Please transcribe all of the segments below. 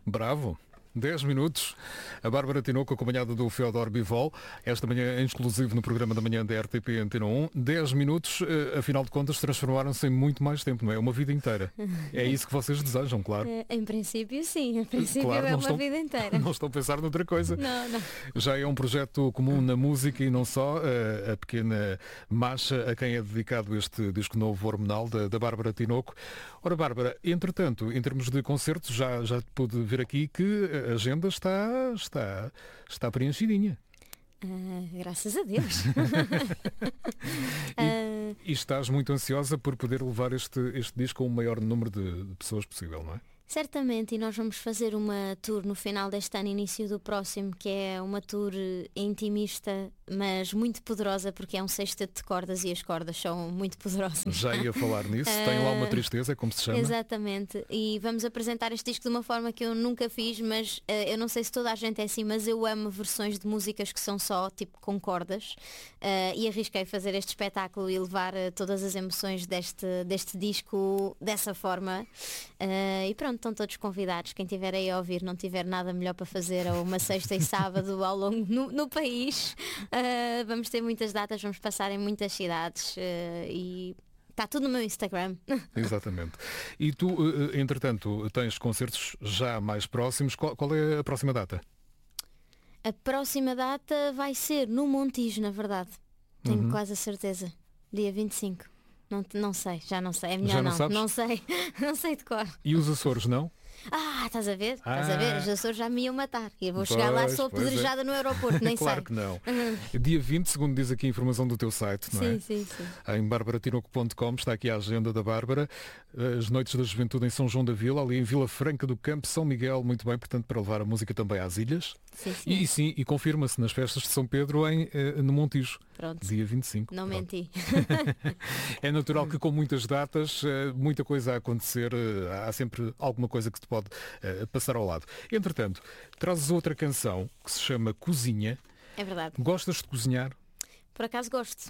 Bravo! 10 minutos, a Bárbara Tinoco acompanhada do Feodor Bivol, esta manhã em exclusivo no programa da manhã da RTP Antena 1. 10 minutos, afinal de contas, transformaram-se em muito mais tempo, não é? Uma vida inteira. É isso que vocês desejam, claro. Em princípio, sim. Em princípio claro, é uma vida inteira. Não estou a pensar noutra coisa. Não. Já é um projeto comum na música e não só. A pequena Masha, a quem é dedicado este disco novo hormonal da Bárbara Tinoco. Ora, Bárbara, entretanto, em termos de concertos, já pude ver aqui que a agenda está preenchidinha. Graças a Deus. E estás muito ansiosa por poder levar este disco a um maior número de pessoas possível, não é? Certamente, e nós vamos fazer uma tour no final deste ano, início do próximo, que é uma tour intimista, mas muito poderosa, porque é um sexteto de cordas e as cordas são muito poderosas. Já ia falar nisso, tem lá uma tristeza, como se chama. Exatamente, e vamos apresentar este disco de uma forma que eu nunca fiz, mas eu não sei se toda a gente é assim, mas eu amo versões de músicas que são só, tipo, com cordas, e arrisquei fazer este espetáculo e levar todas as emoções deste disco dessa forma, e pronto, estão todos convidados. Quem estiver aí a ouvir, não tiver nada melhor para fazer a uma sexta e sábado ao longo no país, vamos ter muitas datas, vamos passar em muitas cidades, e está tudo no meu Instagram. Exatamente. E tu, entretanto, tens concertos já mais próximos. Qual é a próxima data? A próxima data vai ser no Montijo, na verdade. Tenho quase a certeza. Dia 25. Não sei, já não sei. É melhor já não sabes? Não sei. Não sei de cor. E os Açores, não? Estás a ver? Estás a ver? Os Açores já me iam matar. E eu vou chegar lá, sou apedrejada no aeroporto, nem claro sei. que não. Dia 20, segundo diz aqui a informação do teu site, não é? Sim. Em barbaratinoco.com está aqui a agenda da Bárbara. As Noites da Juventude em São João da Vila, ali em Vila Franca do Campo, São Miguel, muito bem, portanto, para levar a música também às ilhas. Sim. E confirma-se nas festas de São Pedro no Montijo. Pronto. Dia 25. Não menti. É natural que com muitas datas, muita coisa a acontecer, há sempre alguma coisa que te pode passar ao lado. Entretanto, trazes outra canção que se chama Cozinha. É verdade. Gostas de cozinhar? Por acaso gosto.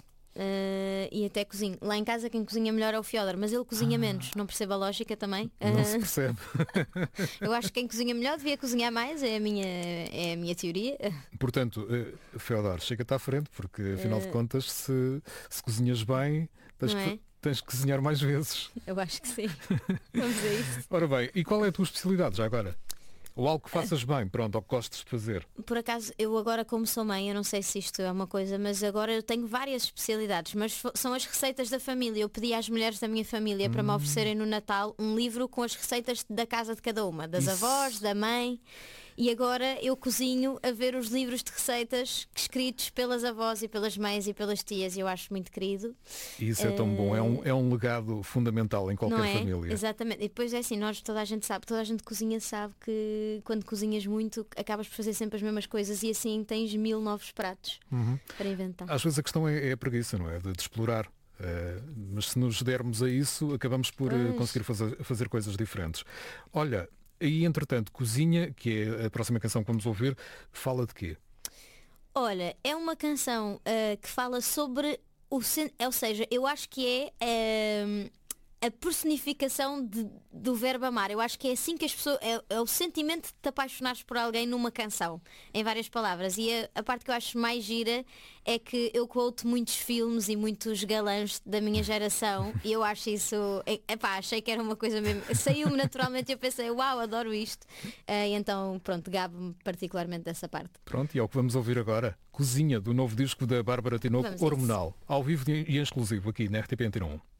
E até cozinho. Lá em casa quem cozinha melhor é o Feodor, mas ele cozinha menos. Não percebo a lógica também. Não se percebe. Eu acho que quem cozinha melhor devia cozinhar mais, é a minha teoria. Portanto, Feodor, chega-te à frente, porque afinal de contas, se cozinhas bem, tens que cozinhar mais vezes. Eu acho que sim. Vamos a isso. Ora bem, e qual é a tua especialidade já agora? Ou algo que faças bem, pronto, ou que gostes de fazer? Por acaso, eu agora como sou mãe, eu não sei se isto é uma coisa, mas agora eu tenho várias especialidades, mas são as receitas da família. Eu pedi às mulheres da minha família para me oferecerem no Natal um livro com as receitas da casa de cada uma, das avós, da mãe. E agora eu cozinho a ver os livros de receitas escritos pelas avós e pelas mães e pelas tias, e eu acho muito querido. Isso é tão bom, é um legado fundamental em qualquer família. Exatamente. E depois é assim, toda a gente cozinha sabe que quando cozinhas muito acabas por fazer sempre as mesmas coisas e assim tens 1000 novos pratos para inventar. Às vezes a questão é a preguiça, não é? De explorar. Mas se nos dermos a isso, acabamos por conseguir fazer coisas diferentes. Olha, e entretanto, Cozinha, que é a próxima canção que vamos ouvir, fala de quê? Olha, é uma canção que fala sobre ou seja, eu acho que é a personificação do verbo amar. Eu acho que é assim que as pessoas... É o sentimento de te apaixonares por alguém numa canção, em várias palavras. E a parte que eu acho mais gira é que eu quoto muitos filmes e muitos galãs da minha geração e eu acho isso... achei que era uma coisa mesmo... Saiu-me naturalmente e eu pensei, uau, adoro isto. E então, pronto, gabe-me particularmente dessa parte. Pronto, e é o que vamos ouvir agora. Cozinha, do novo disco da Bárbara Tinoco, Hormonal. Ao vivo e em exclusivo aqui na RTP Antena 1.